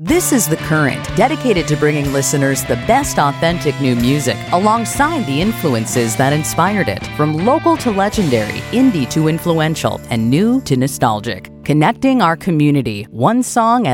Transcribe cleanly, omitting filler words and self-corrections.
This is The Current, dedicated to bringing listeners the best authentic new music alongside the influences that inspired it, from local to legendary, indie to influential, and new to nostalgic. Connecting our community, one song at